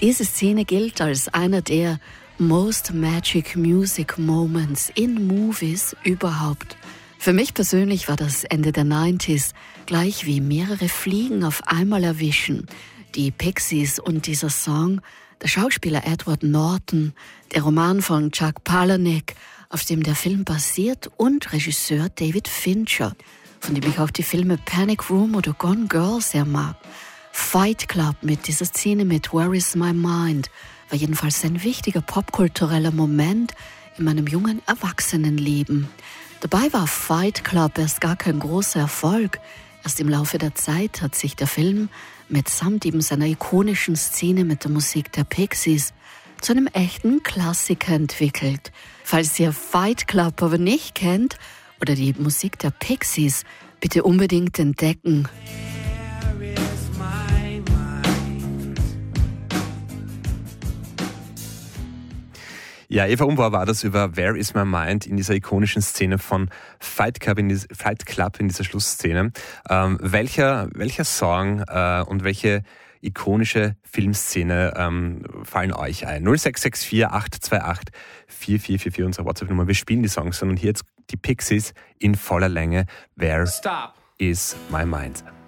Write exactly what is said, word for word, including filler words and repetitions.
Diese Szene gilt als einer der Most Magic Music Moments in Movies überhaupt. Für mich persönlich war das Ende der neunziger gleich wie mehrere Fliegen auf einmal erwischen. Die Pixies und dieser Song, der Schauspieler Edward Norton, der Roman von Chuck Palahniuk, auf dem der Film basiert, und Regisseur David Fincher, von dem ich auch die Filme Panic Room oder Gone Girl sehr mag. Fight Club mit dieser Szene mit Where is my mind war jedenfalls ein wichtiger popkultureller Moment in meinem jungen Erwachsenenleben. Dabei war Fight Club erst gar kein großer Erfolg. Erst im Laufe der Zeit hat sich der Film mitsamt eben seiner ikonischen Szene mit der Musik der Pixies zu einem echten Klassiker entwickelt. Falls ihr Fight Club aber nicht kennt oder die Musik der Pixies, bitte unbedingt entdecken. Ja, Eva Umbauer war das über Where is my mind in dieser ikonischen Szene von Fight Club in, diese, Fight Club in dieser Schlussszene. Ähm, welcher, welcher Song äh, und welche ikonische Filmszene ähm, fallen euch ein? null sechs sechs vier acht zwei acht vier vier vier vier, unsere WhatsApp-Nummer. Wir spielen die Songs und hier jetzt die Pixies in voller Länge. Where Stop. is my mind?